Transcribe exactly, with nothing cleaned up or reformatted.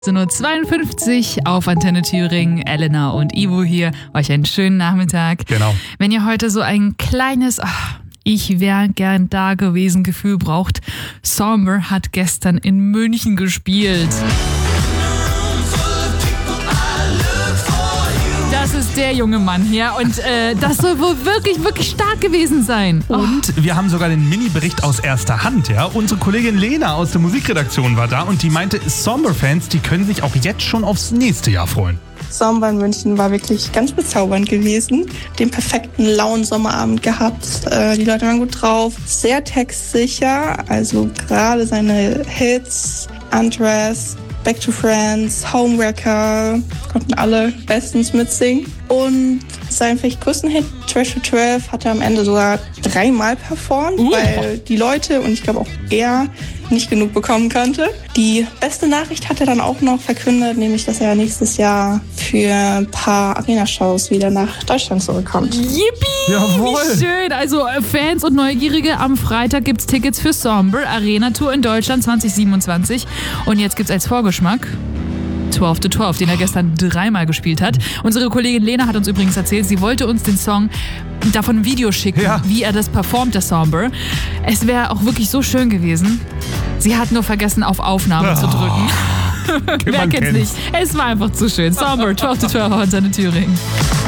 siebzehn Uhr zweiundfünfzig auf Antenne Thüringen. Elena und Ivo hier. Euch einen schönen Nachmittag. Genau. Wenn ihr heute so ein kleines ach, ich wäre gern da gewesen Gefühl braucht, Somber hat gestern in München gespielt. Das ist der junge Mann hier und äh, das soll wohl wirklich, wirklich stark gewesen sein. Und wir haben sogar den Mini-Bericht aus erster Hand, ja. Unsere Kollegin Lena aus der Musikredaktion war da und die meinte, Somber-Fans, die können sich auch jetzt schon aufs nächste Jahr freuen. Somber in München war wirklich ganz bezaubernd gewesen. Den perfekten lauen Sommerabend gehabt. Äh, die Leute waren gut drauf. Sehr textsicher. Also gerade seine Hits, Undress, Back to Friends, Homewrecker, konnten alle bestens mitsingen. Und seinen vielleicht größten Hit, Trash to zwölf, hat er am Ende sogar dreimal performt, uh. weil die Leute und ich glaube auch er nicht genug bekommen konnte. Die beste Nachricht hat er dann auch noch verkündet, nämlich, dass er nächstes Jahr für ein paar Arena-Shows wieder nach Deutschland zurückkommt. Yippie! Jawohl! Wie schön! Also Fans und Neugierige, am Freitag gibt's Tickets für Somber, Arena-Tour in Deutschland zwanzig siebenundzwanzig. Und jetzt gibt's als Vorgeschmack zwölf to zwölf, den er gestern dreimal gespielt hat. Unsere Kollegin Lena hat uns übrigens erzählt, sie wollte uns den Song davon ein Video schicken, ja. wie er das performt, der Somber. Es wäre auch wirklich so schön gewesen. Sie hat nur vergessen, auf Aufnahme oh. zu drücken. Wer kennt's nicht? Es war einfach zu schön. Somber, zwölf to zwölf, Antenne Thüringen.